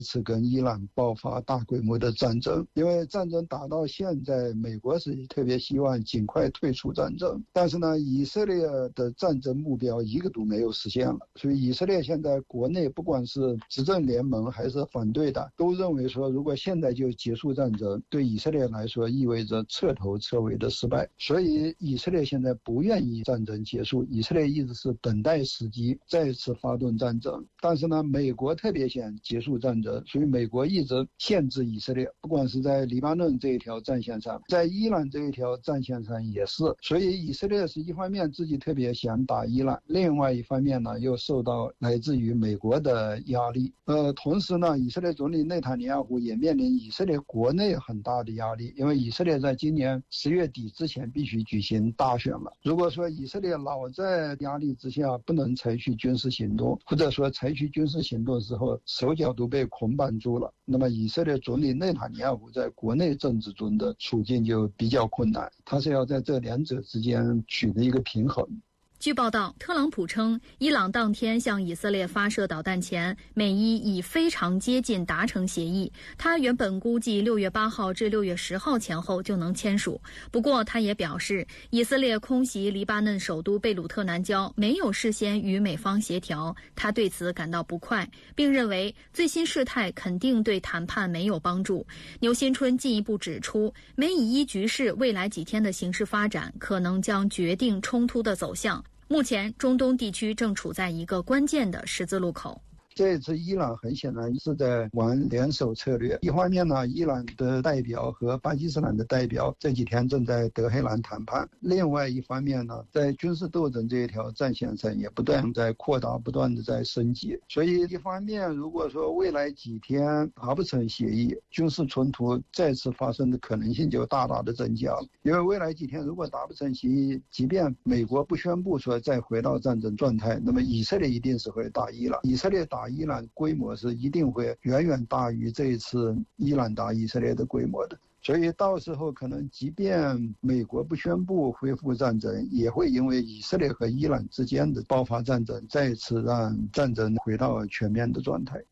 次跟伊朗爆发大规模的战争。因为战争打到现在，美国是特别希望尽快退出战争，但是呢，以色列的战争目标一个都没有实现了。所以以色列现在国内不管是执政联盟还是反对的，都认为说如果现在就结束战争，对以色列来说意味着彻头彻尾的失败。所以以色列现在不愿意战争结束，以色列一直是等待时机再次发动战争。但是呢，美国特别想结束战争，所以美国一直限制以色列，不管是在黎巴嫩这一条战线上，在伊朗这一条战线上也是。所以以色列是一方面自己特别想打伊朗，另外一方面呢又受到来自于美国的压力。同时呢，以色列总理内塔尼亚胡也面临以色列国内很大的压力，因为以色列在今年10月底之前必须举行大选了。如果说以色列老在压力之下不能采取军事行动，或者说采取军事行动的时候手脚都被捆绑住了，那么以色列总理内塔尼亚胡在国内政治中的处境就比较困难，他是要在这两者之间取得一个平衡。 据报道，特朗普称，伊朗当天向以色列发射导弹前，美伊已非常接近达成协议。他原本估计6月8号至6月10号前后就能签署。不过，他也表示，以色列空袭黎巴嫩首都贝鲁特南郊没有事先与美方协调，他对此感到不快，并认为最新事态肯定对谈判没有帮助。牛新春进一步指出，美以伊局势未来几天的形势发展，可能将决定冲突的走向。目前，中东地区正处在一个关键的十字路口。 这次伊朗很显然是在玩联手策略。一方面呢，伊朗的代表和巴基斯坦的代表这几天正在德黑兰谈判；另外一方面呢，在军事斗争这一条战线上也不断在扩大，不断的在升级。所以一方面，如果说未来几天达不成协议，军事冲突再次发生的可能性就大大的增加了。因为未来几天如果达不成协议，即便美国不宣布说再回到战争状态，那么以色列一定是会打伊朗。以色列打伊朗规模是一定会远远大于这一次伊朗打以色列的规模的。所以到时候可能即便美国不宣布恢复战争，也会因为以色列和伊朗之间的爆发战争，再次让战争回到全面的状态。